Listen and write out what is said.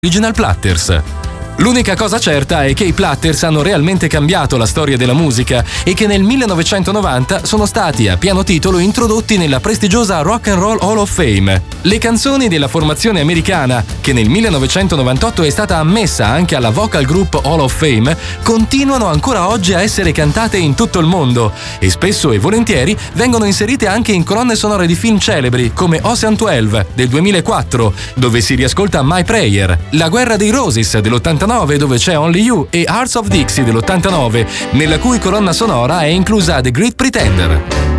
Original Platters. L'unica cosa certa è che i Platters hanno realmente cambiato la storia della musica e che nel 1990 sono stati a pieno titolo introdotti nella prestigiosa Rock and Roll Hall of Fame. Le canzoni della formazione americana, che nel 1998 è stata ammessa anche alla Vocal Group Hall of Fame, continuano ancora oggi a essere cantate in tutto il mondo e spesso e volentieri vengono inserite anche in colonne sonore di film celebri come Ocean 12 del 2004, dove si riascolta My Prayer, La guerra dei Roses dell'89 dove c'è Only You e Hearts of Dixie dell'89, nella cui colonna sonora è inclusa The Great Pretender.